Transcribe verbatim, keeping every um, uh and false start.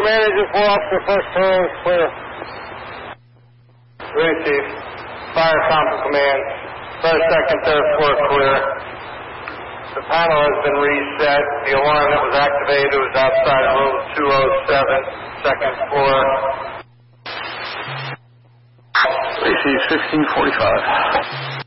Command Agent four Officer, first floor is clear. Ready, Chief. Fire Council Command. First, second, third floor clear. The panel has been reset. The alarm that was activated was outside room two oh seven, second floor. Lacey, fifteen forty-five.